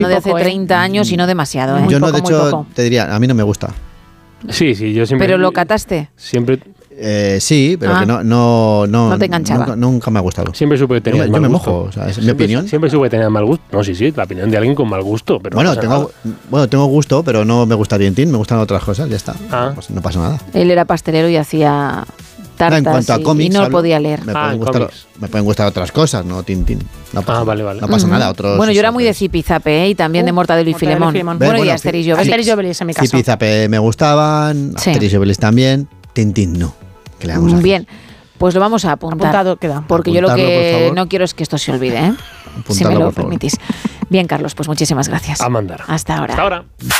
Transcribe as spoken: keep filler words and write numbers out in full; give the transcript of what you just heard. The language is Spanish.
No de poco, hace treinta ¿eh? años y no demasiado, ¿eh? Yo no, poco, de muy hecho, poco. te diría, a mí no me gusta. Sí, sí, yo siempre... ¿Pero lo cataste? Siempre, Eh, sí, pero Ah. que no, no, no, No te enganchaba. Nunca, nunca me ha gustado. siempre supe que Yo tenías me, yo mal me gusto. mojo, o sea, es mi Siempre- opinión. Siempre supe que tenías mal gusto. No, sí, sí, la opinión de alguien con mal gusto, pero Bueno, no pasa tengo, nada. bueno, tengo gusto, pero no me gusta Tintín, me gustan otras cosas, ya está. Ah. Pues no pasa nada. Él era pastelero y hacía tartas en cuanto a y- cómics, y no hablo, podía leer. Me, Ah, pueden en gustar, cómics. me pueden gustar otras cosas, no Tintín. No pasa, Ah, vale, vale. No pasa Ujú. nada. Otros, Bueno, yo era muy de otros- Zipizape, ¿eh? Y también de Uh, Mortadelo y Mortadelo y Filemón. Filemón. Bueno, Ve, y bueno, Asterix y Fi- Obelix. Asterix y Obelix, en mi caso. Zipizape me gustaban, Sí. Asterix y Obelix también, Tintín no. ¿Qué le vamos a hacer? Bien, pues lo vamos a apuntar. Apuntado queda. Porque yo lo Apuntarlo, por que favor. no quiero es que esto se olvide, ¿eh? Si me Apuntarlo, lo por favor. permitís. Bien, Carlos, pues muchísimas gracias. A mandar. Hasta ahora. Hasta ahora.